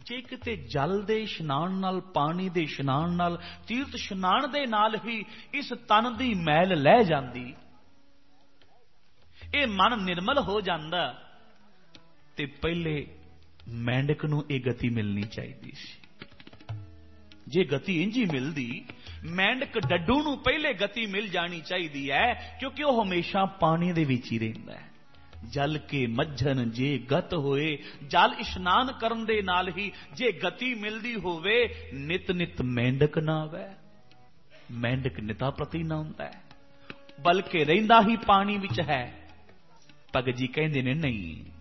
ਜੇ ਕਿਤੇ ਜਲ ਦੇ ਇਸ਼ਨਾਨ ਨਾਲ, ਪਾਣੀ ਦੇ ਇਸ਼ਨਾਨ ਨਾਲ, ਤੀਰਥ ਇਸ਼ਨਾਨ ਦੇ ਨਾਲ ਹੀ ਇਸ ਤਨ ਦੀ ਮੈਲ ਲਹਿ ਜਾਂਦੀ, ਇਹ ਮਨ ਨਿਰਮਲ ਹੋ ਜਾਂਦਾ, ਤੇ ਪਹਿਲੇ ਮੈਂਡਕ ਨੂੰ ਇਹ ਗਤੀ ਮਿਲਣੀ ਚਾਹੀਦੀ ਸੀ। ਜੇ ਗਤੀ ਇੰਝ ਹੀ ਮਿਲਦੀ, ਮੈਂਡਕ ਡੱਡੂ ਨੂੰ ਪਹਿਲੇ ਗਤੀ ਮਿਲ ਜਾਣੀ ਚਾਹੀਦੀ ਹੈ, ਕਿਉਂਕਿ ਉਹ ਹਮੇਸ਼ਾ ਪਾਣੀ ਦੇ ਵਿੱਚ ਹੀ ਰਹਿੰਦਾ ਹੈ। ਜਲ ਕੇ ਮੱਝਨ ਜੇ ਗਤ ਹੋਏ, ਜਲ ਇਸ਼ਨਾਨ ਕਰਨ ਦੇ ਨਾਲ ਹੀ ਜੇ ਗਤੀ ਮਿਲਦੀ ਹੋਵੇ, ਨਿਤ ਨਿਤ ਮੈਂਡਕ ਨਾ ਆਵੇ, ਮੈਂਡਕ ਨਿਤਾ ਪ੍ਰਤੀ ਨਾ ਹੁੰਦਾ ਹੈ, ਬਲਕਿ ਰਹਿੰਦਾ ਹੀ ਪਾਣੀ ਵਿੱਚ ਹੈ। ਭਗਤ ਜੀ ਕਹਿੰਦੇ ਨੇ ਨਹੀਂ,